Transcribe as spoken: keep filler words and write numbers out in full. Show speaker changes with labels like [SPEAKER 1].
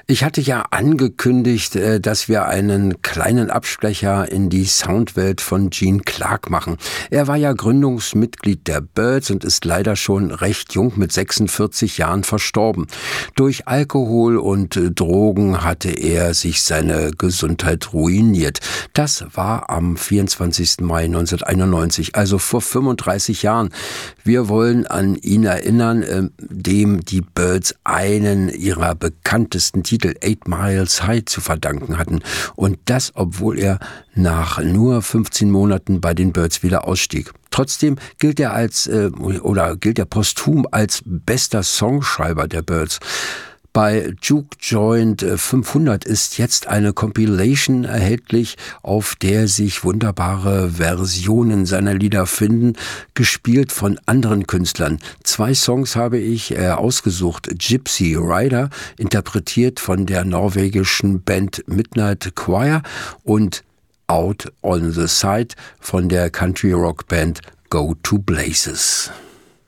[SPEAKER 1] Ich hatte ja angekündigt, dass wir einen kleinen Abstecher in die Soundwelt von Gene Clark machen. Er war ja Gründungsmitglied der Byrds und ist leider schon recht jung mit sechsundvierzig Jahren verstorben. Durch Alkohol und Drogen hatte er sich seine Gesundheit ruiniert. Das war am vierundzwanzigsten Mai neunzehnhunderteinundneunzig, also vor fünfunddreißig Jahren. Wir wollen an ihn erinnern, dem die Byrds einen ihrer bekanntesten Titel Eight Miles High zu verdanken hatten. Und das, obwohl er nach nur fünfzehn Monaten bei den Byrds wieder ausstieg. Trotzdem gilt er als, äh, oder gilt er posthum als bester Songschreiber der Byrds. Bei Juke Joint fünfhundert ist jetzt eine Compilation erhältlich, auf der sich wunderbare Versionen seiner Lieder finden, gespielt von anderen Künstlern. Zwei Songs habe ich äh, ausgesucht. Gypsy Rider, interpretiert von der norwegischen Band Midnight Choir, und Out on the Side von der Country Rock Band Go to Blazes.